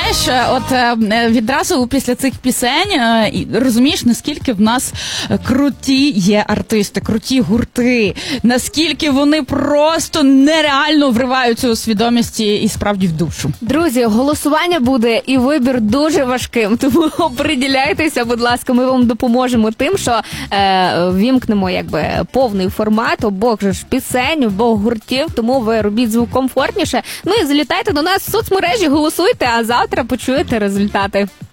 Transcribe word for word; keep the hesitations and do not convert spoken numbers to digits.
знаєш, от відразу після цих пісень розумієш, наскільки в нас круті є артисти, круті гурти, наскільки вони просто нереально вриваються у свідомості і справді в душу. Друзі, голосування буде і вибір дуже важким, тому приділяйтеся, будь ласка, ми вам допоможемо тим, що е, вімкнемо якби повний формат обох же ж пісень, обох гуртів, тому ви робіть звук комфортніше. Ну і залітайте до нас в соцмережі, голосуйте, а завтра почуєте результати.